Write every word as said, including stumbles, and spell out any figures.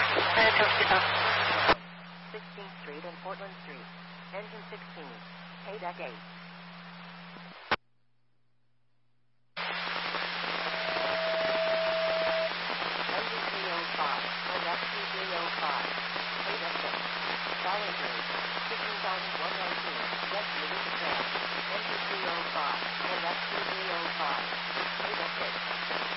sixteenth Street and Portland Street. Engine sixteen. K deck eight. Engine three oh five. And F T three oh five. K deck six. Solid rate. fifteen thousand one hundred nineteen. Jet release track. Engine three oh five. And F T